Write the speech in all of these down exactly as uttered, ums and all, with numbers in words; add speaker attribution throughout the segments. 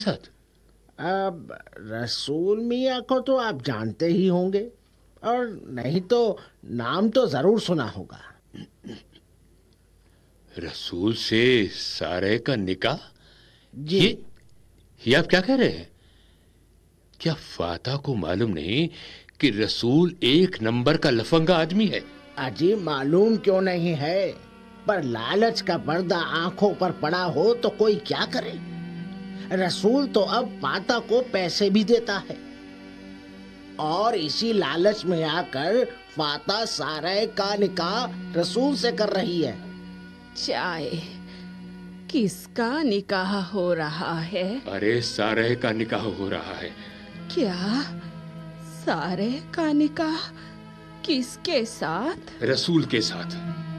Speaker 1: साथ?
Speaker 2: अब रसूल मियाँ को तो आप जानते ही होंगे, और नहीं तो नाम तो जरूर सुना होगा।
Speaker 1: रसूल से सारे का निकाह?
Speaker 2: जी।
Speaker 1: ये ये आप क्या कह रहे हैं? क्या फाता को मालूम नहीं कि रसूल एक नंबर का लफंगा आदमी है?
Speaker 2: अजी मालूम क्यों नहीं है, पर लालच का पर्दा आंखों पर पड़ा हो तो कोई क्या करे। रसूल तो अब फाता को पैसे भी देता है, और इसी लालच में आकर फाता सारे का निकाह रसूल से कर रही है।
Speaker 3: चाय, किसका निकाह हो रहा है?
Speaker 1: अरे सारे का निकाह हो रहा है।
Speaker 3: क्या? सारे का निकाह किसके साथ?
Speaker 1: रसूल के साथ।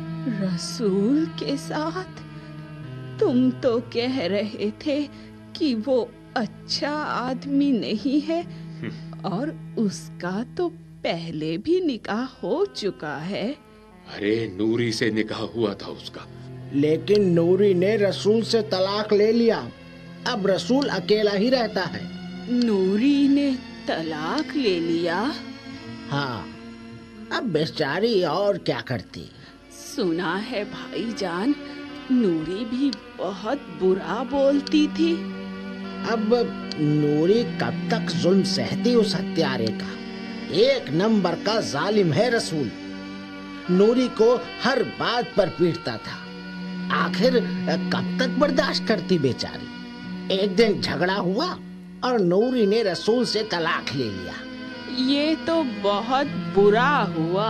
Speaker 3: रसूल के साथ? तुम तो कह रहे थे कि वो अच्छा आदमी नहीं है, और उसका तो पहले भी निकाह हो चुका है।
Speaker 1: अरे नूरी से निकाह हुआ था उसका।
Speaker 2: लेकिन नूरी ने रसूल से तलाक ले लिया। अब रसूल अकेला ही रहता है।
Speaker 3: नूरी ने तलाक ले लिया?
Speaker 2: हाँ, अब बेचारी और क्या करती।
Speaker 3: सुना है भाईजान, नूरी भी बहुत बुरा बोलती थी।
Speaker 2: अब नूरी कब तक जुल्म सहती उस हत्यारे का। एक नंबर का जालिम है रसूल। नूरी को हर बात पर पीटता था। आखिर कब तक बर्दाश्त करती बेचारी। एक दिन झगड़ा हुआ और नूरी ने रसूल से तलाक ले लिया।
Speaker 3: ये तो बहुत बुरा हुआ।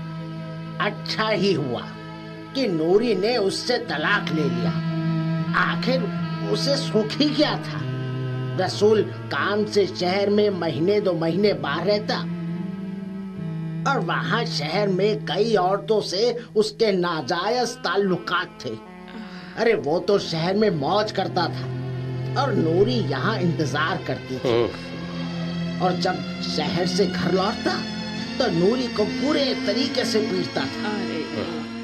Speaker 2: अच्छा ही हुआ कि नूरी ने उससे तलाक ले लिया। आखिर उसे सुख ही क्या था। रसूल काम से शहर में महीने दो महीने बाहर रहता, और वहां शहर में कई औरतों से उसके नाजायज ताल्लुकात थे। अरे वो तो शहर में मौज करता था, और नूरी यहाँ इंतजार करती थी। और जब शहर से घर लौटता तो नूरी को पूरे तरीके से पीटता था।
Speaker 3: अरे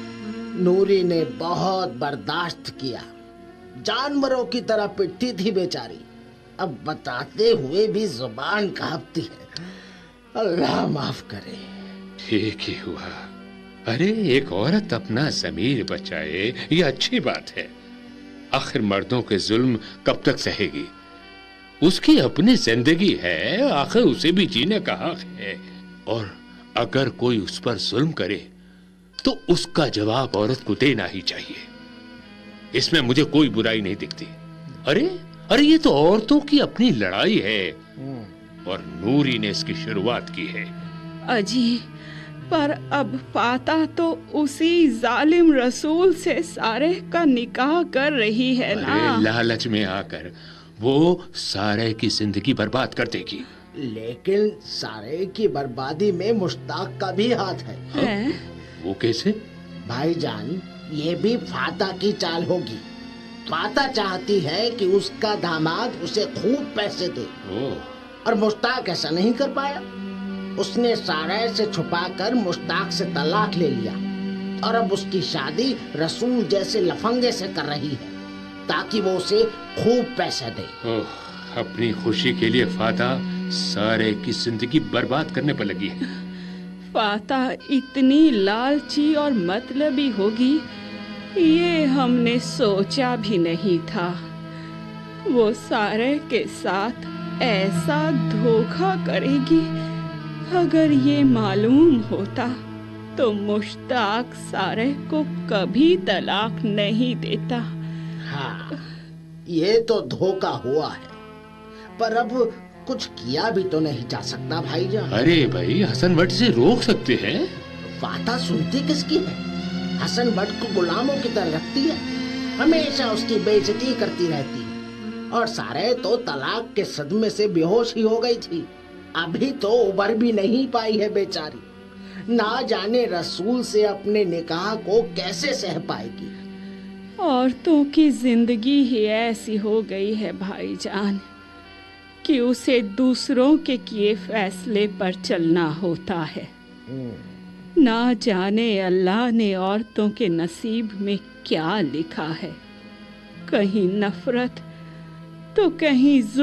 Speaker 2: नूरी ने बहुत बर्दाश्त किया, जानवरों की तरह पिटती थी बेचारी। अब बताते हुए भी जुबान कांपती है। अल्लाह माफ करे।
Speaker 1: ठीक ही हुआ। अरे एक औरत अपना ज़मीर बचाए, ये अच्छी बात है। आखिर मर्दों के जुल्म कब तक सहेगी? उसकी अपनी जिंदगी है, आखिर उसे भी जीने का हक है। और अगर कोई उस पर जुल्म करे तो उसका जवाब औरत को देना ही चाहिए। इसमें मुझे कोई बुराई नहीं दिखती। अरे अरे ये तो औरतों की अपनी लड़ाई है, और नूरी ने इसकी शुरुआत की है।
Speaker 3: अजी, पर अब फाता तो उसी जालिम रसूल से सारे का निकाह कर रही है ना।
Speaker 1: अरे लालच में आकर वो सारे की जिंदगी बर्बाद कर देगी।
Speaker 2: लेकिन सारे की बर्बादी में मुश्ताक का भी हाथ है।
Speaker 3: है?
Speaker 1: वो कैसे?
Speaker 2: भाईजान, ये भी फाता की चाल होगी। फाता चाहती है कि उसका दामाद उसे खूब पैसे दे,
Speaker 1: ओह,
Speaker 2: और मुश्ताक ऐसा नहीं कर पाया। उसने सारे से छुपाकर मुश्ताक से तलाक ले लिया, और अब उसकी शादी रसूल जैसे लफंगे से कर रही है, ताकि वो उसे खूब पैसा दे।
Speaker 1: ओह, अपनी खुशी के लिए फाता सारे की जिंदगी बर्बाद करने पर लगी है।
Speaker 3: फाता इतनी लालची और मतलबी होगी, ये हमने सोचा भी नहीं था। वो सारे के साथ ऐसा धोखा करेगी। अगर ये मालूम होता तो मुश्ताक सारे को कभी तलाक नहीं देता।
Speaker 2: हाँ, ये तो धोखा हुआ है, पर अब कुछ किया भी तो नहीं जा सकता भाईजान।
Speaker 1: अरे भाई, हसन भट्ट से रोक सकते हैं।
Speaker 2: फाता सुनती किसकी है। हसन भट्ट को गुलामों की तरह रखती है, हमेशा उसकी बेइज्जती करती रहती है। और सारे तो तलाक के सदमे से बेहोश ही हो गई थी। अभी तो उबर भी नहीं पाई है बेचारी। ना जाने रसूल से अपने निकाह को कैसे सह पाएगी।
Speaker 3: औरतों की जिंदगी ही ऐसी हो गई है भाईजान कि उसे दूसरों के किए फैसले पर चलना होता है। ना जाने अल्लाह ने औरतों के नसीब में क्या लिखा है। कहीं नफरत तो कहीं